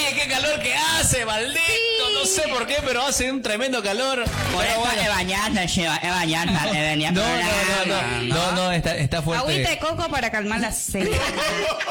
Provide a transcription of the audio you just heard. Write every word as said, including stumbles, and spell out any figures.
qué calor que hace, maldito. Sí. No sé por qué, pero hace un tremendo calor. Por eso bueno. es bañarse, Shiva, es bañarse, es venir no, no, no, no, no, no, no, está, está fuerte. Agüita de coco para calmar la sed.